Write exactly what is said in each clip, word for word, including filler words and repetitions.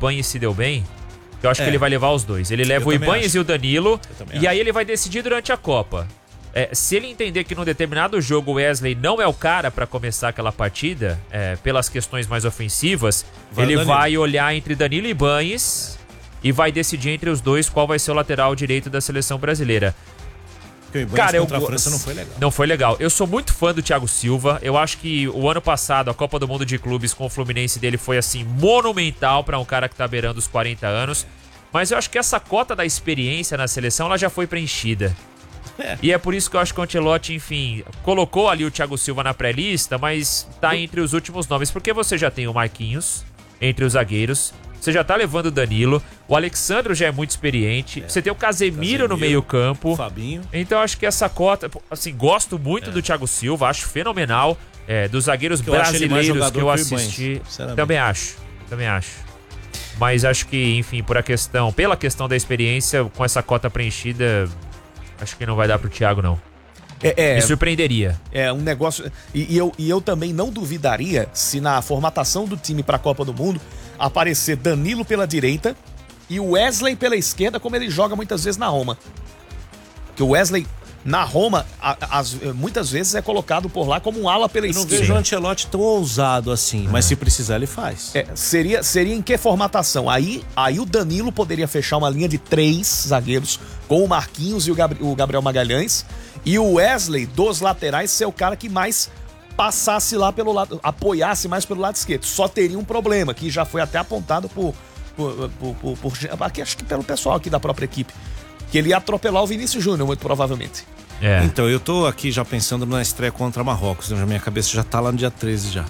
Ibanez se deu bem, eu acho É. que ele vai levar os dois. Ele leva Eu o também Ibanez acho. e o Danilo, também e aí ele vai decidir durante a Copa. É, se ele entender que num determinado jogo o Wesley não é o cara pra começar aquela partida, é, pelas questões mais ofensivas, Vai o ele Danilo. vai olhar entre Danilo e Ibanez e vai decidir entre os dois qual vai ser o lateral direito da seleção brasileira. Porque o Ibanez Cara, eu contra a go- França não foi legal. Não foi legal. Eu sou muito fã do Thiago Silva. Eu acho que o ano passado, a Copa do Mundo de Clubes com o Fluminense dele foi, assim, monumental pra um cara que tá beirando os quarenta anos. Mas eu acho que essa cota da experiência na seleção, ela já foi preenchida. É. E é por isso que eu acho que o Ancelotti, enfim, colocou ali o Thiago Silva na pré-lista, mas tá entre os últimos nomes. Porque você já tem o Marquinhos entre os zagueiros. Você já tá levando o Danilo. O Alexandro já é muito experiente. Você tem o Casemiro, Casemiro, no meio-campo. Fabinho. Então acho que essa cota, assim, gosto muito do Thiago Silva, acho fenomenal. É, dos zagueiros Que eu acho ele mais brasileiros jogador que eu que o Ibanez, assisti. sinceramente. Também acho, também acho. Mas acho que, enfim, por a questão, pela questão da experiência, com essa cota preenchida, acho que não vai dar pro Thiago, não. É, é, Me surpreenderia. é um negócio. E, e eu, e eu também não duvidaria se na formatação do time pra Copa do Mundo aparecer Danilo pela direita e o Wesley pela esquerda, como ele joga muitas vezes na Roma. Que o Wesley, na Roma, a- as- muitas vezes é colocado por lá como um ala pela Eu não esquerda. vejo o Ancelotti tão ousado assim, mas se precisar ele faz. É, seria, seria em que formatação? Aí, aí o Danilo poderia fechar uma linha de três zagueiros com o Marquinhos e o, Gabri- o Gabriel Magalhães. E o Wesley, dos laterais, ser o cara que mais passasse lá pelo lado, apoiasse mais pelo lado esquerdo. Só teria um problema, que já foi até apontado por, por, por, por, por aqui, acho que pelo pessoal aqui da própria equipe, que ele ia atropelar o Vinícius Júnior, muito provavelmente. É. Então, eu tô aqui já pensando na estreia contra Marrocos, né? Minha cabeça já tá lá no dia treze já.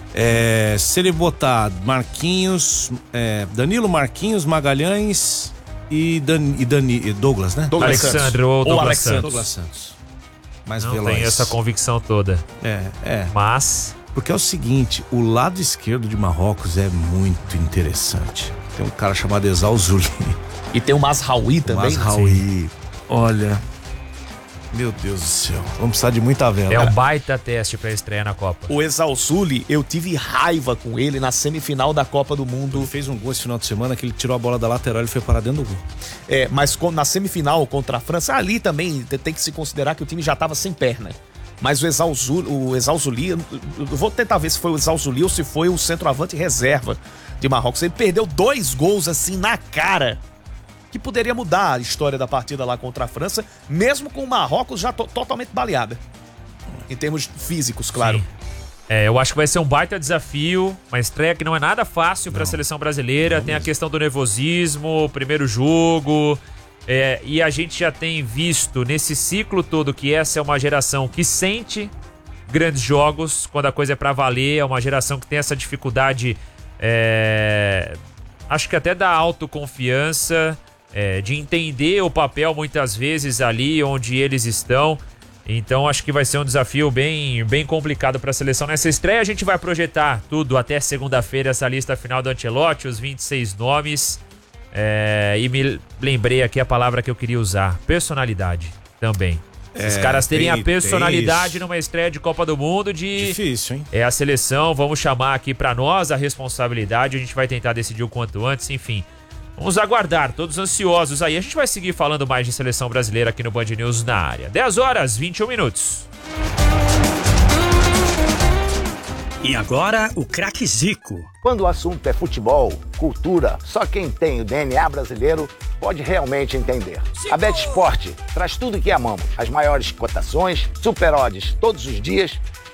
É, se ele botar Marquinhos, é, Danilo, Marquinhos, Magalhães e, Dan, e, Dani, e Douglas, né? Douglas Alexandre Santos. ou Ou Douglas Alexandre. Santos. Douglas Santos. Mais Não veloz. tem essa convicção toda. É, é. Mas, Porque é o seguinte, o lado esquerdo de Marrocos é muito interessante. Tem um cara chamado Exausuli. E tem o Mazraoui também. Mazraoui. Olha, meu Deus do céu. Vamos precisar de muita vela. é um baita teste pra estreia na Copa. O Exausuli, eu tive raiva com ele na semifinal da Copa do Mundo. Ele fez um gol esse final de semana que ele tirou a bola da lateral e foi parar dentro do gol. É, mas com- na semifinal contra a França, ali também te- tem que se considerar que o time já estava sem perna. Mas o Exausuli, o Exausuli, eu eu vou tentar ver se foi o Exausuli ou se foi o centroavante reserva de Marrocos. Ele perdeu dois gols assim na cara, que poderia mudar a história da partida lá contra a França, mesmo com o Marrocos já to- totalmente baleada. Em termos físicos, claro. Sim. É, eu acho que vai ser um baita desafio, uma estreia que não é nada fácil para a seleção brasileira. Tem a questão do nervosismo, primeiro jogo. É, e a gente já tem visto nesse ciclo todo que essa é uma geração que sente grandes jogos quando a coisa é para valer. É uma geração que tem essa dificuldade, é, acho que até da autoconfiança, é, de entender o papel muitas vezes ali onde eles estão. Então acho que vai ser um desafio bem, bem complicado para a seleção nessa estreia. A gente vai projetar tudo até segunda-feira, essa lista final do Ancelotti, os vinte e seis nomes. É, e me lembrei aqui a palavra que eu queria usar: personalidade também. Esses É, caras terem tem- a personalidade tem isso. numa estreia de Copa do Mundo de... Difícil, hein? É a seleção, vamos chamar aqui pra nós a responsabilidade, a gente vai tentar decidir o quanto antes, enfim. Vamos aguardar, todos ansiosos aí. A gente vai seguir falando mais de seleção brasileira aqui no Band News na área. dez horas, vinte e um minutos. E agora, o craque Zico. Quando o assunto é futebol, cultura, só quem tem o D N A brasileiro pode realmente entender. A Bet Sport traz tudo o que amamos. As maiores cotações, super odds todos os dias